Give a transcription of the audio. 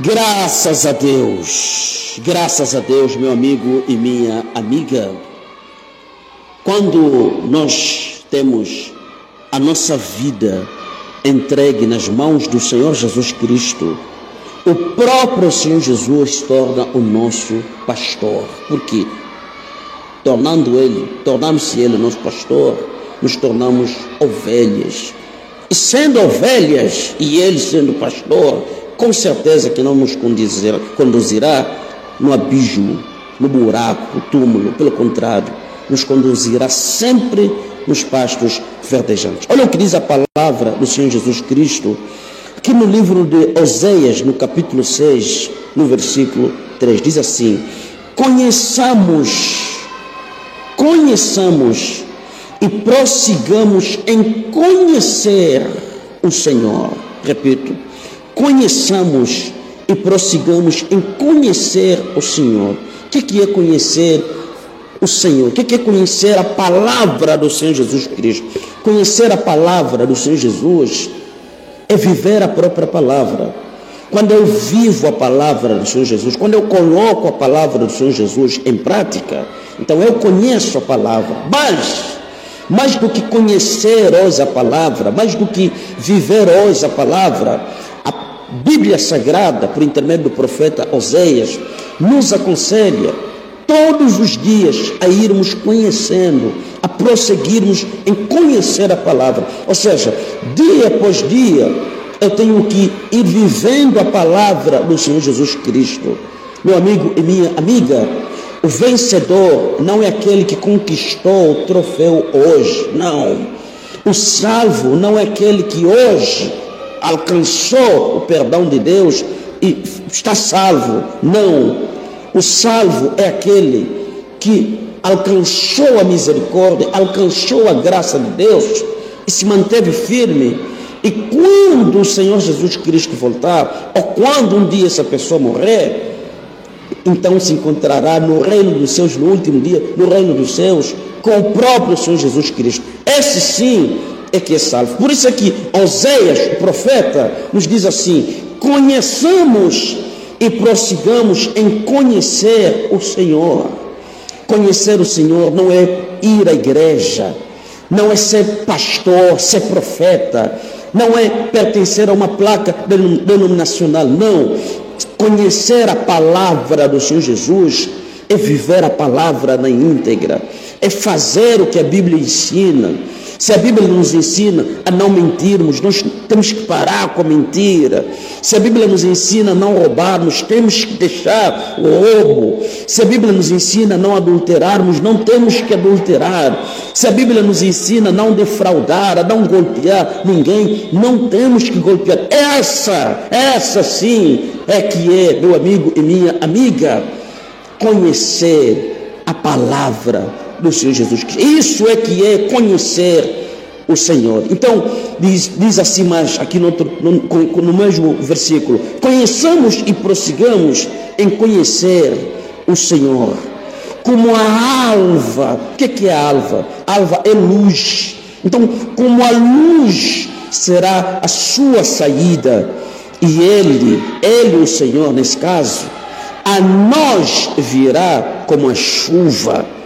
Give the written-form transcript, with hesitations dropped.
Graças a Deus, meu amigo e minha amiga. Quando nós temos a nossa vida entregue nas mãos do Senhor Jesus Cristo, o próprio Senhor Jesus se torna o nosso pastor. Por quê? Tornando-se Ele nosso pastor, nos tornamos ovelhas. E sendo ovelhas e Ele sendo pastor, com certeza que não nos conduzirá no abismo, no buraco, no túmulo. Pelo contrário, nos conduzirá sempre nos pastos verdejantes. Olha o que diz a palavra do Senhor Jesus Cristo, aqui no livro de Oséias, no capítulo 6, no versículo 3, diz assim: Conheçamos e prossigamos em conhecer o Senhor. Repito, conheçamos e prossigamos em conhecer o Senhor. O que é conhecer o Senhor? O que é conhecer a palavra do Senhor Jesus Cristo? Conhecer a palavra do Senhor Jesus é viver a própria palavra. Quando eu vivo a palavra do Senhor Jesus, quando eu coloco a palavra do Senhor Jesus em prática, então eu conheço a palavra. Mas mais do que conhecer hoje a palavra, mais do que viver hoje a palavra, a Bíblia Sagrada, por intermédio do profeta Oséias, nos aconselha todos os dias a irmos conhecendo, a prosseguirmos em conhecer a palavra. Ou seja, dia após dia, eu tenho que ir vivendo a palavra do Senhor Jesus Cristo. Meu amigo e minha amiga, o vencedor não é aquele que conquistou o troféu hoje, não. O salvo não é aquele que hoje alcançou o perdão de Deus e está salvo, não. O salvo é aquele que alcançou a misericórdia, alcançou a graça de Deus e se manteve firme. E quando o Senhor Jesus Cristo voltar, ou quando um dia essa pessoa morrer, então se encontrará no reino dos céus, no último dia, no reino dos céus, com o próprio Senhor Jesus Cristo. Esse sim é que é salvo. Por isso é que Oséias, o profeta, nos diz assim: conheçamos e prossigamos em conhecer o Senhor. Conhecer o Senhor não é ir à igreja, não é ser pastor, ser profeta, não é pertencer a uma placa denominacional, não. Conhecer a palavra do Senhor Jesus é viver a palavra na íntegra, é fazer o que a Bíblia ensina. Se a Bíblia nos ensina a não mentirmos, nós temos que parar com a mentira. Se a Bíblia nos ensina a não roubarmos, temos que deixar o roubo. Se a Bíblia nos ensina a não adulterarmos, não temos que adulterar. Se a Bíblia nos ensina a não defraudar, a não golpear ninguém, não temos que golpear. Essa sim é que é, meu amigo e minha amiga, conhecer a palavra do Senhor Jesus Cristo. Isso é que é conhecer o Senhor. Então, diz assim mais aqui no mesmo versículo: conheçamos e prossigamos em conhecer o Senhor. Como a alva. O que é a alva? A alva é luz. Então, como a luz será a sua saída, e Ele, o Senhor, nesse caso, a nós virá como a chuva.